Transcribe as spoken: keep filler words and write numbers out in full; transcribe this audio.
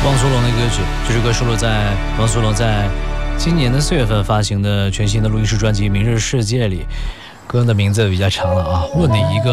汪苏泷的歌曲，这首歌收录在汪苏泷在今年的四月份发行的全新的录音室专辑《明日世界》里。歌的名字比较长了啊，问你一个